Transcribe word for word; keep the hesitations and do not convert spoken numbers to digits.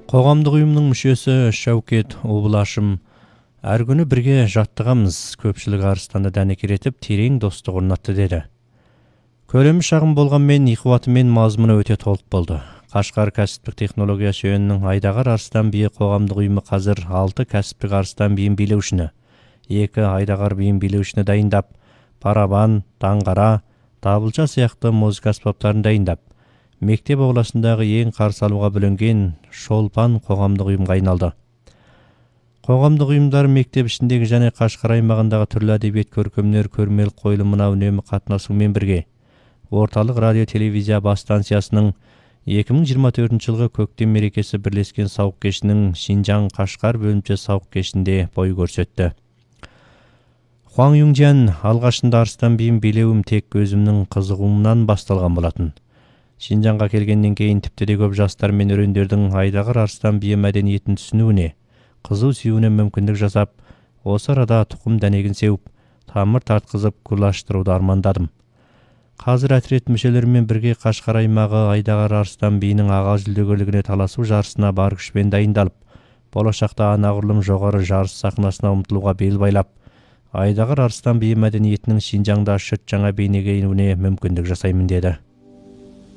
Қоғамдық ұйымның мүшесі Шәукет Обылашым әр күні бірге жаттығамыз, көпшілік арыстанды дәнекер етіп, терең достық орнатты деді. Көлемі шағын болғанмен, иқуаты мен мазмұны өте толық болды. Қашқар кәсіптік технология жөнінің Айдағар арыстан биі қоғамдық ұйымы қазір алты кәсіптік арыстан биін билеушіні, екі Айдағар биін билеушіні дайындап, барабан, таңғара, табылша сияқты музыка аспаптарын дайындап, мектеп ауласындағы ең қарсы алуға бүленген Шолпан қоғамдық ұйымға айналды. Қоғамдық ұйымдар мектеп ішіндегі және Қашқар аймағындағы түрлі әдебиет көркемдер көрмелік қойылымына үнемі қатынасумен бірге, орталық радио телевизия бас станциясының екі мың жиырма төртінші жылғы көктем мерекесі бірлескен сауық кешінің Шинжаң Қашқар бөлімше сауық кешінде бой көрсетті. Хуаң Юңжан алғашында арыстан биін билеуім тек өзімнің қызығуымнан басталған болатын. Шинжаңға келгеннен кейін тіпті де көп жастар мен өрендердің Айдағар арыстан биі мәдениетін түсінуіне, қызу сүюіне мүмкіндік жасап, осы арада тұқым дәнегін сеуіп, тамыр тартқызып күлаштыруды армандадым. Қазір әтрет мүшелерімен бірге Қашқар аймағы Айдағар арыстан биінің аға жүлдегерлігіне таласу жарысына бар күшпен дайындалып, болашақта анағұрлым жоғары жарыс сахнасына ұмтылуға бел байлап, Айдағар арыстан биі мәдениетінің Шинжаңда шыт жаңа бейнеге енуіне мүмкіндік жасаймын деді.